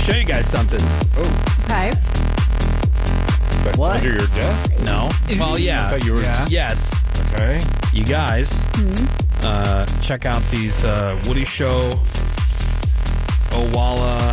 show you guys something. Okay. That's What? under your desk? No. Well, yeah. I thought you were... Yeah. Yes. Okay. You guys, check out these Woody Show Owala.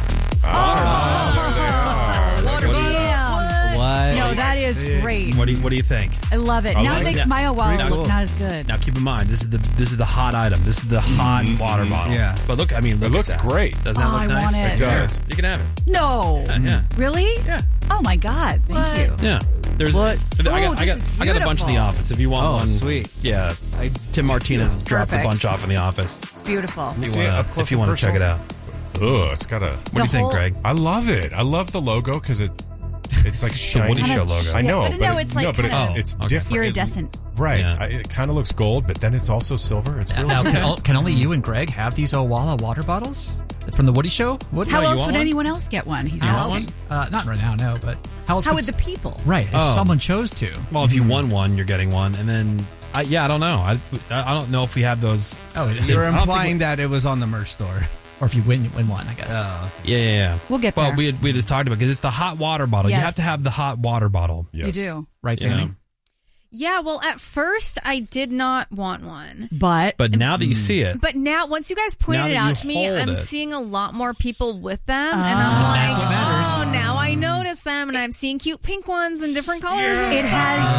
What? No, that is great. What do you think? I love it. I Now like it makes that. my Owala Pretty look cool. not as good. Now keep in mind, this is the hot item. This is the hot water bottle. Yeah. But look, I mean, look It looks at that. great. Doesn't that Oh, look I nice? want it. It does. You can have it. No. Yeah. Really? Yeah. Oh my God. Thank you. Yeah. There's What? I Oh, this is got a bunch in the beautiful. office. If you want Oh, one, sweet. Yeah. Tim Martinez dropped a Perfect. bunch off in the office. It's beautiful. You see it up close If you and want to check it personal? out. Ugh, it's got a... What do you think, whole- Greg? I love it. I love the logo because it's like shiny. Woody Show logo. I know, but no, it's like but kinda- it's okay. different. Iridescent. Right. Yeah. It kind of looks gold, but then it's also silver. It's really Now, can only you and Greg have these Owala water bottles from the Woody Show? Woody? How you else want would one? anyone else get one? He's You want asking. Not right now, no. But how else? How would the people? Right? If Oh. someone chose to. Well, if you won one, you're getting one, and then I don't know. I don't know if we have those. Oh, You're I don't think implying that it was on the merch store. or if you win one, I guess. Yeah. We'll get Well, there. we just talked about because it's the hot water bottle. You Yes. have to have the hot water bottle. Yes. You do. Right, You Sammy? know? Yeah, well, at first I did not want one. But But now that you see it, But now, once you guys Now pointed that it out you to me, hold I'm it. seeing a lot more people with them. And That's I'm what like, matters. oh, now I notice them. And I'm seeing cute pink ones in different colors. and it stuff.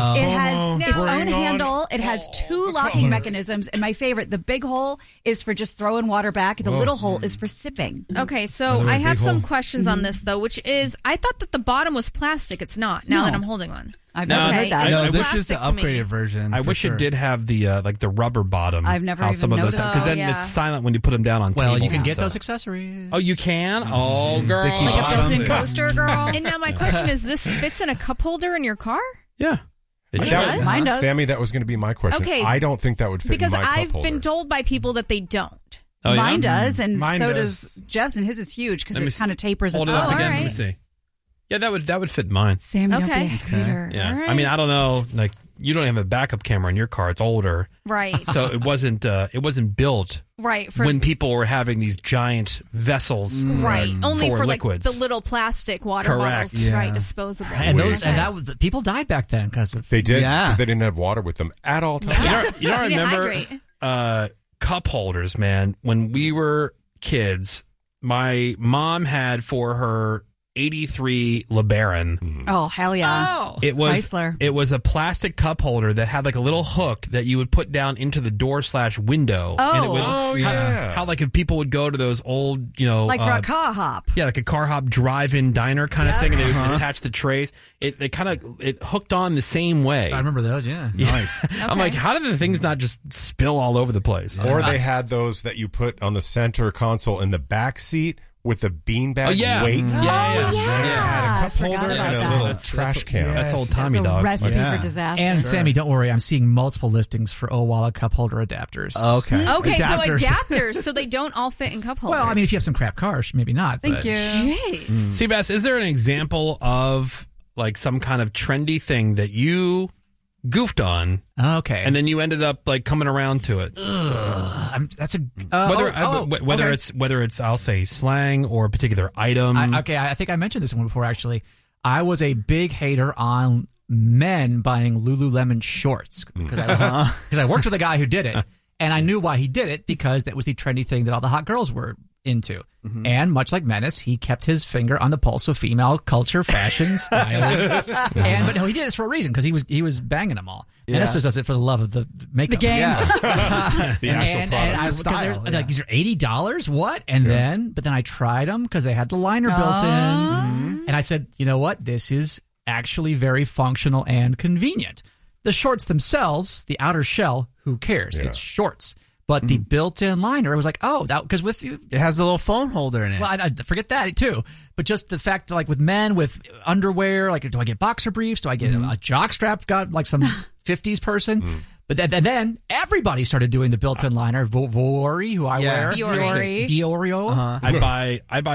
has its Bring own on handle. It has two locking mechanisms. And my favorite, the big hole is for just throwing water back. The little hole is for sipping. Okay, so Another I have big some hole. questions on this, though, which is I thought that the bottom was plastic. It's not, now No. that I'm holding one. I've No, never okay. heard that. It No, looked this is the plastic to me. upgraded version. I for wish sure. it did have the like the rubber bottom. I've never how even some of those noticed. because then Oh, yeah. it's silent when you put them down on Well, tables you can and get stuff. those accessories. Oh, you can. Oh, girl. Sticky Like a bottom. built-in coaster, girl. And now my question is, this fits in a cup holder in your car? Yeah. It It should. does? Mine does. Sammy, that was going to be my question. Okay. I don't think that would fit Because in my I've cup holder. been told by people that they don't. Oh, yeah? Mine does, and Mine so does. does Jeff's, and his is huge because Let me it kind of tapers. Hold it at up the again. all Let me right. see. Yeah, that would fit mine. Sammy, don't be a Okay. hater. Yeah. All right. I mean, I don't know. Like, you don't have a backup camera in your car. It's older, Right. so it wasn't built Right. For when people were having these giant vessels. Right. Only for for liquids. like the little plastic water Correct. bottles, Yeah. right? Disposable. And those, Okay. and that was people died back then because of They did Yeah. because they didn't have water with them at all times. You know, I You didn't remember hydrate. cup holders, man. When we were kids, my mom had for her 83 LeBaron. Oh hell yeah! Oh. It was Chrysler. it was a plastic cup holder that had like a little hook that you would put down into the door/window. Oh. and it would, Oh, yeah. How like if people would go to those old, Like for a car hop. yeah, like a car hop drive-in diner kind of thing, and they would attach the trays. It hooked on the same way. I remember those. Yeah. Nice. I'm like, how did the things not just spill all over the place? Or they had those that you put on the center console in the back seat with the beanbag Oh, yeah. weights. Yeah. They had a cup I forgot holder about and a that. little That's- trash can. That's old That's Tommy a dog. recipe Yeah. for disaster. And Sammy, don't worry. I'm seeing multiple listings for Owala cup holder adapters. Okay. Okay, Adapters. so adapters, so they don't all fit in cup holders. Well, I mean, if you have some crap cars, maybe not. Thank but you. Jeez. Seabass, is there an example of like some kind of trendy thing that you goofed on Okay. and then you ended up like coming around to it? That's a Whether it's I'll say slang or a particular item. I think I mentioned this one before. Actually, I was a big hater on men buying Lululemon shorts because I worked with a guy who did it, and I knew why he did it because that was the trendy thing that all the hot girls were into. And much like Menace, he kept his finger on the pulse of female culture, fashion, style. But no, he did this for a reason because he was banging them all. Yeah. Menace just does it for the love of the makeup. The game. Yeah. The actual And product. I, The because style, they're like, these are $80. What? And then I tried them because they had the liner built in, and I said, you know what? This is actually very functional and convenient. The shorts themselves, the outer shell, who cares? Yeah. It's shorts. But the built-in liner, I was like, oh, that because with you. It has the little phone holder in it. Well, I forget that too. But just the fact that, like, with men with underwear, like, do I get boxer briefs? Do I get a jock strap? Got like some 50s person? But then everybody started doing the built-in liner. Vori, who I Yeah. wear. Fiore. Fiorio. I buy